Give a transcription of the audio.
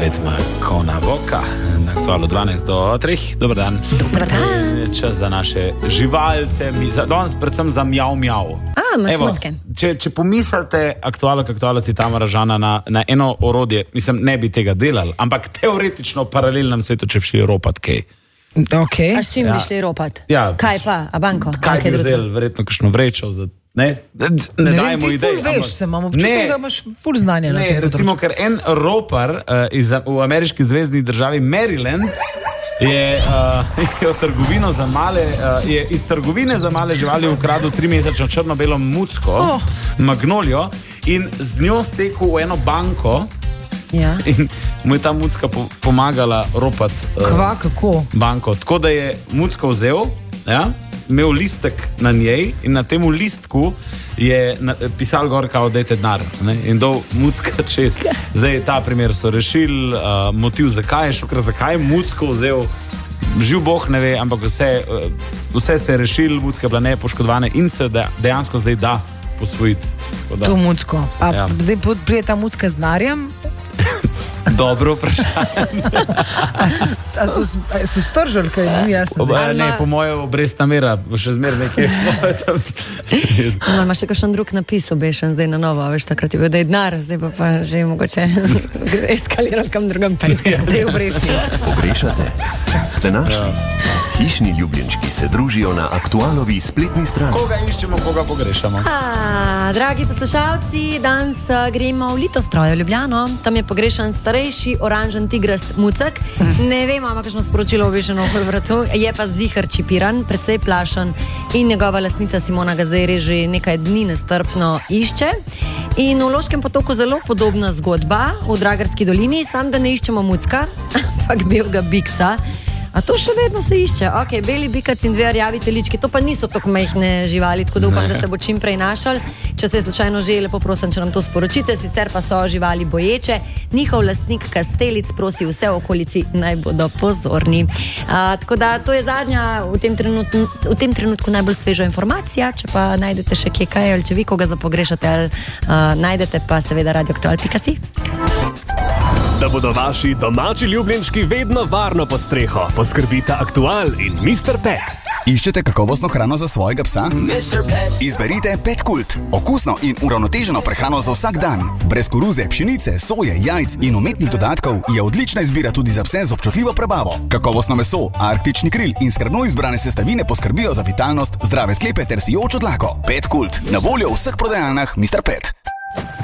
Vedma Konavoka na aktualu 12 do 3. Dobar dan. Dobar dan. Čas za naše živalce, danes predvsem za mjav. Imaš mucke. Če pomislite aktualo Tamara Žana na eno orodje, mislim, ne bi tega delali, ampak teoretično v paralelnem svetu, če bi šli ropat kaj. Okay. A s čim bi šli ropat? Ja. Kaj pa? A banko? Kaj bi vzeli? Verjetno kakšno vrečo za... Ne dajmo idej. Veš se, imam občutek, da imaš ful znanja na tem področju. Recimo, ker en ropar v ameriški zvezni državi Maryland je iz trgovine za male živali ukradel 3-mesečno črno-belo mucko, magnolijo, in z njo stekel v eno banko. Ja. In mu je ta mucka pomagala ropati kako? Banko. Tako da je mucko vzel, imel listek na njej in na temu listku je pisal gor, kao dajte denar, in dol mucka čez. Zdaj ta primer so rešili, motiv zakaj je šel, zakaj je mucko vzel, živ boh ne ve, ampak vse se je rešil, mucka je bila nepoškodovana in se dejansko zdaj da posvojiti. To mucko. Zdaj prije ta mucka z denarjem? Dobro vprašanje. A so stržali, kaj ni jasno? Ne, po moje obrestna mera, bo še zmer nekaj. Ima še kakšen drug napis obešen zdaj na novo, veš, takrat je bil, da je denar, zdaj pa že mogoče eskalirati kam drugam pet. Te obresti. Pogrešate? Ste našli? Hišni ljubljenčki se družijo na aktualovi spletni strani. Koga iščemo, koga pogrešamo? Dragi poslušalci, danes gremo v Litostrojo Ljubljano. Tam je pogrešan starejši oranžen tigrast mucek. Ne vem, ima kakšno sporočilo obešeno okoli vratu. Je pa zihar čipiran, precej plašen in njegova lastnica Simona ga zdaj že nekaj dni nestrpno išče. In v Loškem potoku zelo podobna zgodba v Dragarski dolini, sam da ne iščemo mucka, ampak belega bikca. A to še vedno se išče. Ok, beli bikac in 2 rjavi telički, to pa niso tako majhne živali, tako da upam, da se bo čim prej našel. Če se je slučajno že, lepo prosim, če nam to sporočite, sicer pa so živali boječe. Njihov lastnik Kastelic prosi vse v okolici, naj bodo pozorni. Tako da to je zadnja v tem trenutku najbolj sveža informacija. Če pa najdete še kje kaj, ali če vi koga zapogrešate, ali najdete pa seveda radioaktual.si. Da bodo vaši domači ljubljenčki vedno varno pod streho, poskrbita Aktual in Mr. Pet. Iščete kakovostno hrano za svojega psa? Izberite Pet Kult. Okusno in uravnoteženo prehrano za vsak dan. Brez koruze, pšenice, soje, jajc in umetnih dodatkov je odlična izbira tudi za pse z občutljivo prebavo. Kakovostno meso, arktični kril in skrbno izbrane sestavine poskrbijo za vitalnost, zdrave sklepe ter sijočo dlako. Pet Kult. Na voljo v vseh prodajalnah Mr. Pet.